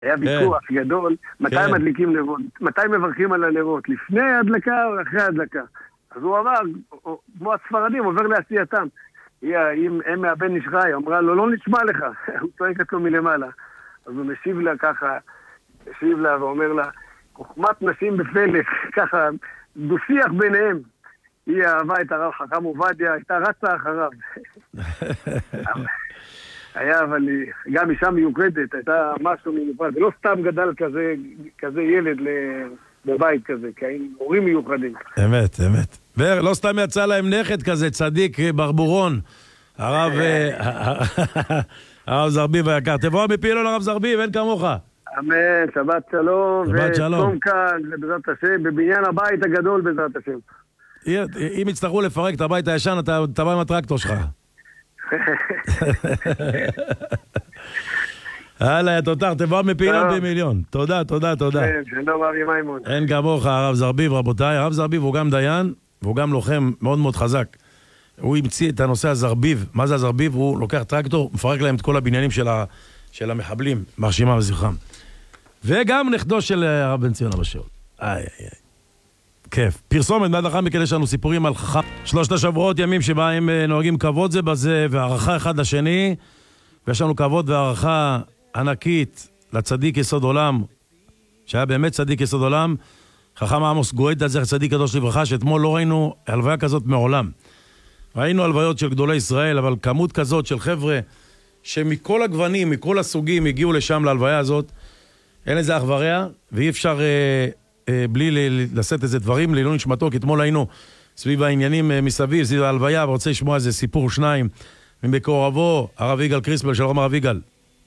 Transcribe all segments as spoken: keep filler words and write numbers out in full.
היה ויכוח גדול, מתי מדליקים נרות, מתי מברכים על הנרות, לפני ההדלקה או אחרי ההדלקה. אז הוא אמר, כמו הספרדים, עובר לעשייתם. אם אם מהבן נשחי, אמרה לו, לא נשמע לך, הוא צועק לו מלמעלה. אז הוא משיב לה ככה, משיב לה ואומר לה, חוכמת נשים בפלך, ככה, דו-שיח ביניהם. היא אהבה את הרב חכם עובדיה, הייתה רצה אחריו. היה, אבל גם אישה מיוחדת, הייתה משהו מיוחד. ולא סתם גדל כזה, כזה ילד בבית כזה, כי היינו הורים מיוחדים. אמת, אמת. ולא סתם יצא להם נכד כזה, צדיק ברבורון. הרב, הרב זרביב היקר. תבוא מפעילו לרב זרביב, אין כמוך. אמן, שבת שלום. שבת שלום. וצום כאן, בעזרת השם, בבניין הבית הגדול בעזרת השם. אם יצטרכו לפרק את הבית הישן, אתה בא עם הטרקטור שלך. הלאה, יא תותח, תבוא מפעילות במיליון. תודה, תודה, תודה. אין כמוך, הרב זרביב, רבותיי. הרב זרביב הוא גם דיין, והוא גם לוחם מאוד מאוד חזק. הוא המציא את הנושא הזרביב. מה זה הזרביב? הוא לוקח טרקטור, מפרק להם את כל הבניינים של המחבלים, מרשימה וזכרם. וגם נכדו של הרב בן ציון אבא שאול. איי, איי, איי. כיף. פרסומת, מיד לאחר מכן יש לנו סיפורים על חכם. שלושת השבועות ימים שבה הם נוהגים כבוד זה בזה, והערכה אחד לשני, ויש לנו כבוד והערכה ענקית לצדיק יסוד עולם, שהיה באמת צדיק יסוד עולם, חכם עמוס גואטה, זכר צדיק קדוש לברכה, שאתמול לא ראינו הלוויה כזאת מעולם. ראינו הלוויות של גדולי ישראל, אבל כמות כזאת של חבר'ה, שמכל הגוונים, מכל הסוגים, הגיעו לשם להלוויה הזאת, אין איזה אח ורע, ואי אפשר... בלי לשאת איזה דברים, ללא נשמתו, כי אתמול היינו סביב העניינים מסביב, סביב ההלוויה, ורוצה לשמוע איזה סיפור שניים מבקורבו, הרב יגאל קריספל. שלום הרב יגאל.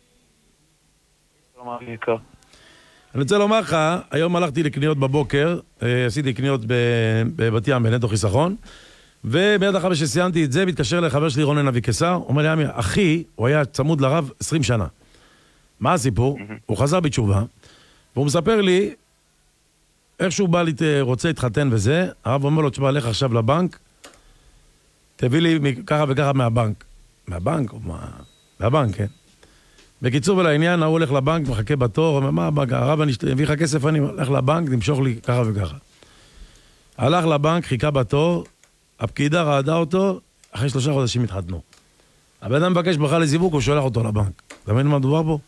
שלום הרב יקר. אני רוצה לומר לך, היום הלכתי לקניות בבוקר, עשיתי קניות בבת ים, בנטו חיסכון, ומיד אחר שסיימתי את זה, מתקשר לחבר שלי רונן אבי קיסר, אומר לי, עמי, אחי, הוא היה צמוד לרב עשרים שנה. מה הסיפור? הוא חזר בתשובה, והוא מספר לי, איכשהו בא לי, רוצה להתחתן וזה, הרב אומר לו, תשמע, לך עכשיו לבנק, תביא לי ככה וככה מהבנק. מהבנק? או מה? מהבנק, כן. בקיצור ולעניין, הוא הולך לבנק, מחכה בתור, אומר, מה הבנק? הרב, אני אביא לך כסף, אני הולך לבנק, נמשוך לי ככה וככה. הלך לבנק, חיכה בתור, הפקידה רעדה אותו, אחרי שלושה חודשים התחתנו. הבן אדם מבקש ברכה לזיווג, הוא שולח אותו לבנק. אתה מבין מה מדובר בו?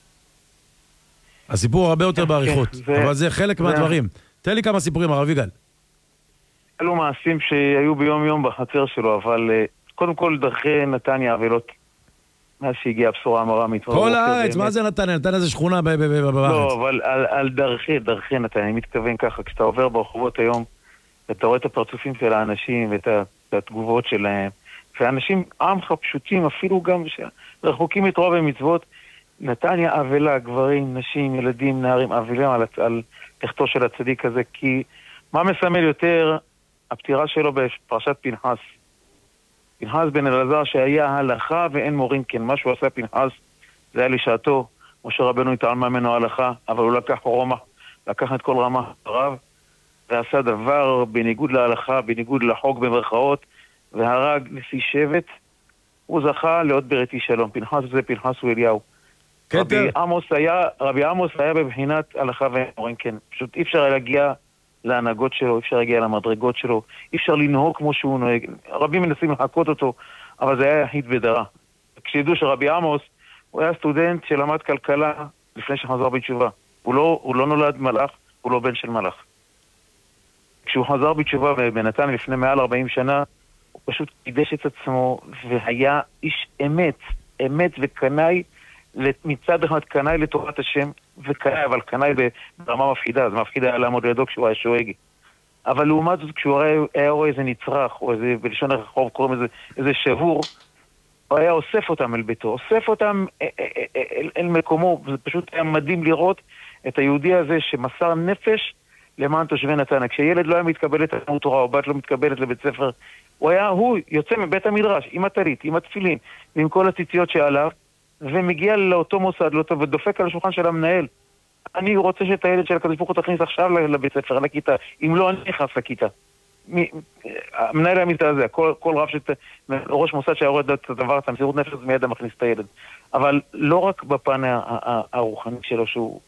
הסיפור הרבה יותר בעריכות, אבל זה חלק מהדברים. תן לי כמה סיפורים, הרב יגאל. אלו מעשים שהיו ביום יום בחצר שלו, אבל קודם כל דרכי נתניה אבלות, מאז שהגיעה הבשורה המרה מתברר. כל הארץ, מה זה נתניה? נתניה זה שכונה בארץ. לא, אבל על דרכי, דרכי נתניה, אני מתכוון ככה, כשאתה עובר ברחובות היום, ואתה רואה את הפרצופים של האנשים, ואת התגובות שלהם, ואנשים עמך פשוטים, אפילו גם רחוקים את רוב המצוות, נתניה אבלה, גברים, נשים, ילדים, נערים, אבלים על, על תחתו של הצדיק הזה, כי מה מסמל יותר הפטירה שלו בפרשת פנחס? פנחס בן אלעזר שהיה הלכה ואין מורים, כן, מה שהוא עשה פנחס זה היה לשעתו, משה רבנו התעלמה ממנו הלכה, אבל הוא לקח רומא, לקח את כל רמה הרב, ועשה דבר בניגוד להלכה, בניגוד לחוק במרכאות, והרג נשיא שבט, הוא זכה להיות ברית שלום. פנחס זה פנחס הוא אליהו. רבי עמוס היה, רבי עמוס היה בבחינת הלכה ואומרים כן, פשוט אי אפשר להגיע להנהגות שלו, אי אפשר להגיע למדרגות שלו, אי אפשר לנהוג כמו שהוא נוהג. רבים מנסים לחכות אותו, אבל זה היה יחיד בדרה. כשידעו שרבי עמוס, הוא היה סטודנט שלמד כלכלה לפני שחזר בתשובה. הוא לא, הוא לא נולד מלאך, הוא לא בן של מלאך. כשהוא חזר בתשובה בנתניה לפני מעל ארבעים שנה, הוא פשוט קידש את עצמו, והיה איש אמת, אמת וקנאי, מצד אחד קנאי לתורת השם, וקנאי, אבל קנאי ברמה מפחידה, זה מפחיד היה לעמוד לידו כשהוא היה שואג. אבל לעומת זאת, כשהוא היה רואה איזה נצרך, או איזה, בלשון הרחוב קוראים איזה, איזה שבור, הוא היה אוסף אותם אל ביתו, אוסף אותם אל, אל, אל מקומו, וזה פשוט היה מדהים לראות את היהודי הזה שמסר נפש למען תושבי נתניה. כשילד לא היה מתקבל לתלמוד תורה, או בת לא מתקבלת לבית ספר, הוא היה, הוא יוצא מבית המדרש, עם הטלית, עם התפילין, ועם כל הציציות שעליו, ומגיע לאותו מוסד, לאותו, ודופק על השולחן של המנהל. אני רוצה שאת הילד של הקדוש ברוך הוא תכניס עכשיו לבית ספר, לכיתה. אם לא, אני נכנס לכיתה. המנהל היה מזדעזע, כל, כל רב שת... ראש מוסד שהיה רואה את הדבר, את המסירות נפש, מיד מכניס את הילד. אבל לא רק בפן הרוחני שלו, שהוא